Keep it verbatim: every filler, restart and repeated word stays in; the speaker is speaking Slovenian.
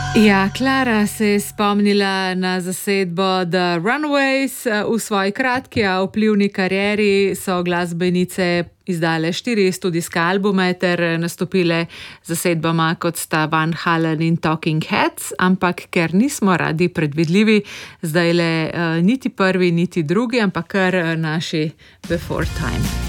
Ja, Klara se je spomnila na zasedbo The Runaways. V svoji kratki, a vplivni karieri so glasbenice izdale štiri studijske albume ter nastopile zasedbama, kot sta Van Halen in Talking Heads, ampak ker nismo radi predvidljivi, zdajle uh, niti prvi, niti drugi, ampak kar naši Before Time.